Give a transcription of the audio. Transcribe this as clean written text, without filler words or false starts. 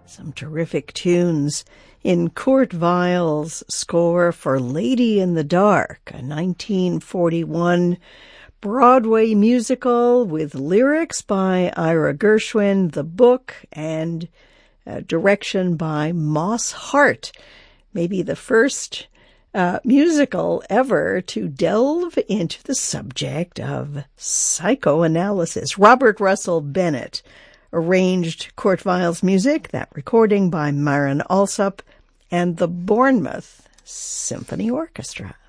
Some terrific tunes in Kurt Weill's score for Lady in the Dark, a 1941 Broadway musical with lyrics by Ira Gershwin, the book, and direction by Moss Hart. Maybe the first musical ever to delve into the subject of psychoanalysis. Robert Russell Bennett arranged Kurt Weill's music, that recording by Myron Alsop and the Bournemouth Symphony Orchestra.